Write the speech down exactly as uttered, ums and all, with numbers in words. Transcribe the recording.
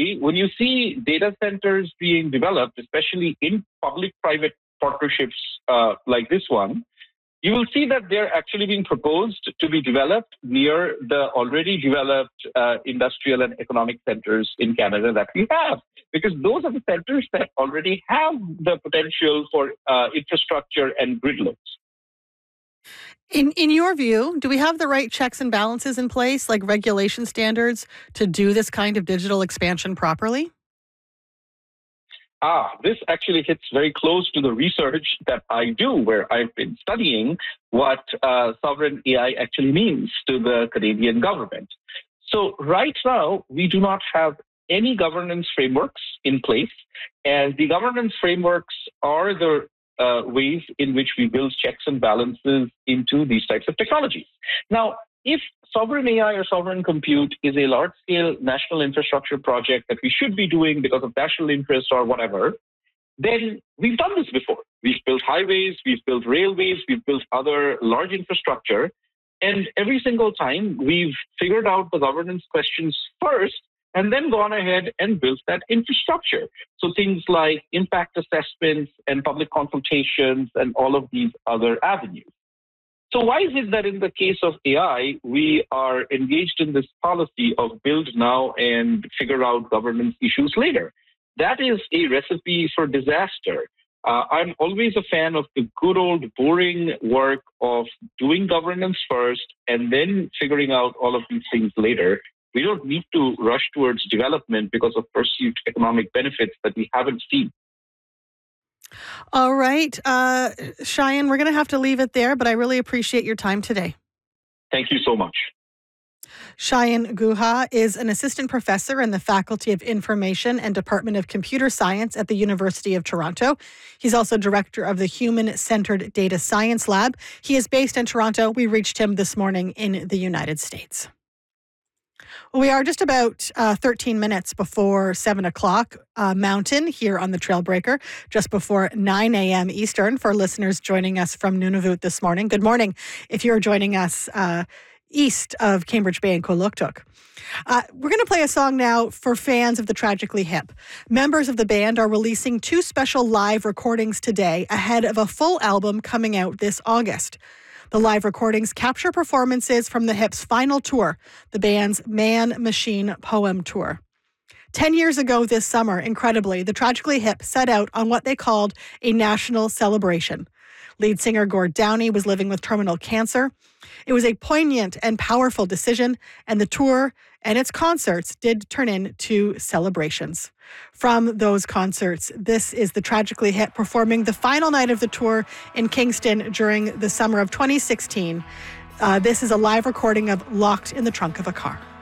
similarly, when you see data centers being developed, especially in public-private partnerships uh, like this one, you will see that they're actually being proposed to be developed near the already developed uh, industrial and economic centers in Canada that we have, because those are the centers that already have the potential for uh, infrastructure and grid loads. In in your view, do we have the right checks and balances in place, like regulation standards, to do this kind of digital expansion properly? Ah, this actually hits very close to the research that I do, where I've been studying what uh, sovereign A I actually means to the Canadian government. So right now, we do not have any governance frameworks in place, and the governance frameworks are the uh, ways in which we build checks and balances into these types of technologies. Now, if sovereign A I or sovereign compute is a large-scale national infrastructure project that we should be doing because of national interest or whatever, then we've done this before. We've built highways, we've built railways, we've built other large infrastructure, and every single time we've figured out the governance questions first and then gone ahead and built that infrastructure. So things like impact assessments and public consultations and all of these other avenues. So why is it that in the case of A I, we are engaged in this policy of build now and figure out governance issues later? That is a recipe for disaster. Uh, I'm always a fan of the good old boring work of doing governance first and then figuring out all of these things later. We don't need to rush towards development because of perceived economic benefits that we haven't seen. All right. Uh, Cheyenne, we're going to have to leave it there, but I really appreciate your time today. Thank you so much. Cheyenne Guha is an assistant professor in the Faculty of Information and Department of Computer Science at the University of Toronto. He's also director of the Human-Centered Data Science Lab. He is based in Toronto. We reached him this morning in the United States. We are just about uh, thirteen minutes before seven o'clock uh, Mountain here on the Trailbreaker, just before nine a.m. Eastern for listeners joining us from Nunavut this morning. Good morning if you're joining us uh, east of Cambridge Bay and Quluktuk. Uh, we're going to play a song now for fans of the Tragically Hip. Members of the band are releasing two special live recordings today ahead of a full album coming out this August. The live recordings capture performances from the Hip's final tour, the band's Man, Machine, Poem Tour. Ten years ago this summer, incredibly, the Tragically Hip set out on what they called a national celebration. Lead singer Gord Downie was living with terminal cancer. It was a poignant and powerful decision, and the tour and its concerts did turn into celebrations. From those concerts, this is the Tragically Hip performing the final night of the tour in Kingston during the summer of twenty sixteen. Uh, this is a live recording of Locked in the Trunk of a Car.